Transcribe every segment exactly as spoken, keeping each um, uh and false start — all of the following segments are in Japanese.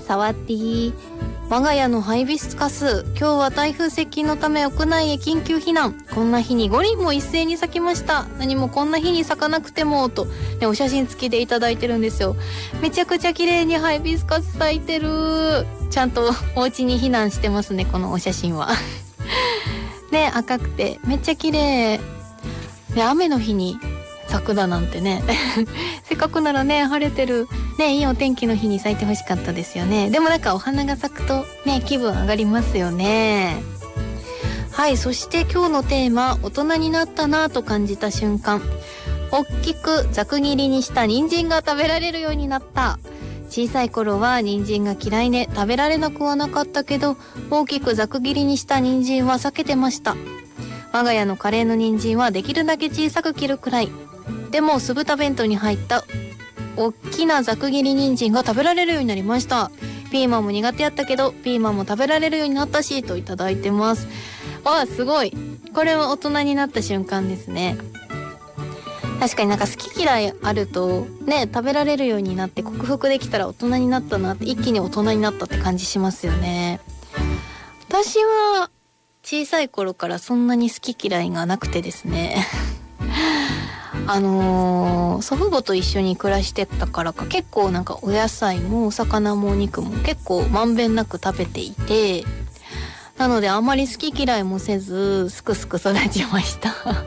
サワディー。我が家のハイビスカス、今日は台風接近のため屋内へ緊急避難。こんな日にご輪も一斉に咲きました。何もこんな日に咲かなくてもと、ね、お写真付きでいただいてるんですよ。めちゃくちゃ綺麗にハイビスカス咲いてる。ちゃんとお家に避難してますね、このお写真は。ね、赤くてめっちゃ綺麗。ね、雨の日に咲くだなんてね。せっかくならね、晴れてるね、いいお天気の日に咲いてほしかったですよね。でもなんかお花が咲くとね、気分上がりますよね。はい、そして今日のテーマ、大人になったなぁと感じた瞬間。大きくざく切りにした人参が食べられるようになった。小さい頃は人参が嫌いで食べられなくはなかったけど、大きくざく切りにした人参は避けてました。我が家のカレーの人参はできるだけ小さく切るくらい。でも酢豚弁当に入った大きなざく切り人参が食べられるようになりました。ピーマンも苦手やったけどピーマンも食べられるようになったし、といただいてます。わあ、すごい。これは大人になった瞬間ですね。確かになんか好き嫌いあるとね、食べられるようになって克服できたら大人になったなって、一気に大人になったって感じしますよね。私は小さい頃からそんなに好き嫌いがなくてですね。あのー、祖父母と一緒に暮らしてたからか、結構なんかお野菜もお魚もお肉も結構まんべんなく食べていて、なのであんまり好き嫌いもせずすくすく育ちました。はい、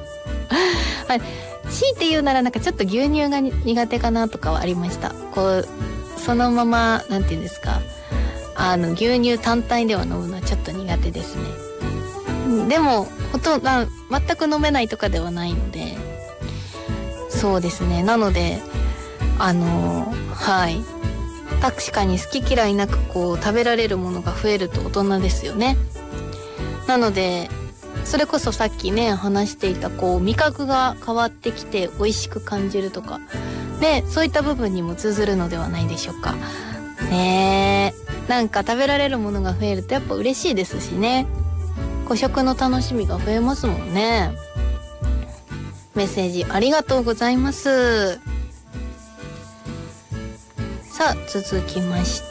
強いて言うならなんかちょっと牛乳が苦手かなとかはありました。こうそのままなんて言うんですか、あの牛乳単体では飲むのはちょっと苦手ですね。でもほとんど全く飲めないとかではないので、そうですね。なのであのはい確かに好き嫌いなくこう食べられるものが増えると大人ですよね。なのでそれこそさっきね話していたこう味覚が変わってきて美味しく感じるとかね、そういった部分にも通ずるのではないでしょうかね。えなんか食べられるものが増えるとやっぱ嬉しいですしね、こう食の楽しみが増えますもんね。メッセージありがとうございます。さあ続きまして、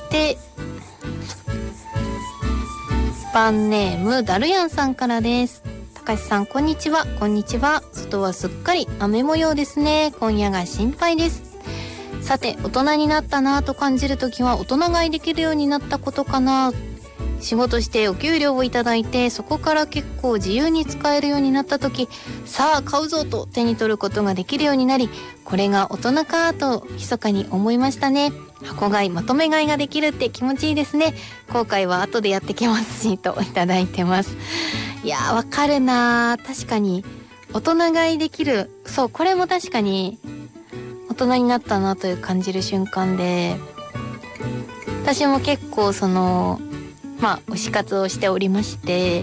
パンネームダルヤンさんからです。高橋さんこんにちは。こんにちは。外はすっかり雨模様ですね。今夜が心配です。さて大人になったなぁと感じるときは大人買いできるようになったことかな。仕事してお給料をいただいて、そこから結構自由に使えるようになったとき、さあ買うぞと手に取ることができるようになり、これが大人かと密かに思いましたね。箱買いまとめ買いができるって気持ちいいですね。後悔は後でやってきますし、といただいてます。いやーわかるなー。確かに大人買いできる、そうこれも確かに大人になったなという感じる瞬間で、私も結構そのまあ推し活をしておりまして、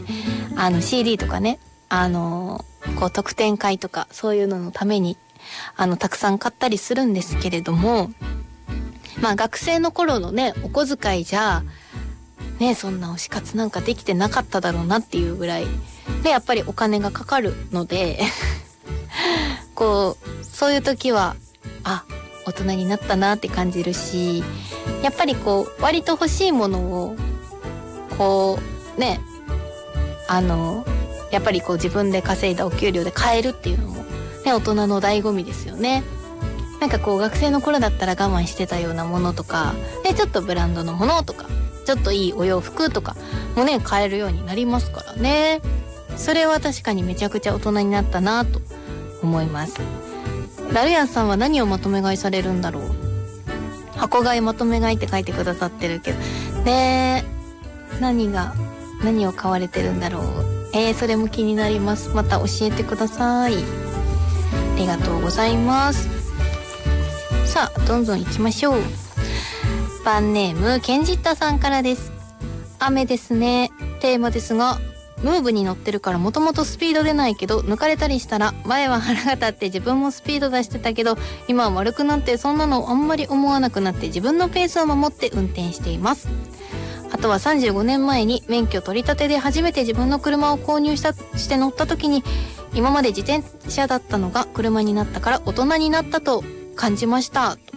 あの シーディー とかね、あのこう特典会とかそういうののためにあのたくさん買ったりするんですけれども、まあ学生の頃のねお小遣いじゃねそんな推し活なんかできてなかっただろうなっていうぐらいで、やっぱりお金がかかるのでこうそういう時はあ大人になったなって感じるし、やっぱりこう割と欲しいものをこうねあのやっぱりこう自分で稼いだお給料で買えるっていうのもね大人の醍醐味ですよね。なんかこう学生の頃だったら我慢してたようなものとかで、ちょっとブランドのものとかちょっといいお洋服とかもね買えるようになりますからね。それは確かにめちゃくちゃ大人になったなと思います。ダルヤンさんは何をまとめ買いされるんだろう。箱買いまとめ買いって書いてくださってるけどね、何が何を買われてるんだろう。えー、それも気になります。また教えてください。ありがとうございます。さあどんどん行きましょう。パンネームケンジッタさんからです。雨ですね。テーマですが、ムーブに乗ってるからもともとスピード出ないけど抜かれたりしたら、前は腹が立って自分もスピード出してたけど今は丸くなってそんなのあんまり思わなくなって自分のペースを守って運転しています。あとはさんじゅうごねんまえに免許取り立てで初めて自分の車を購入したして乗った時に、今まで自転車だったのが車になったから大人になったと感じました、と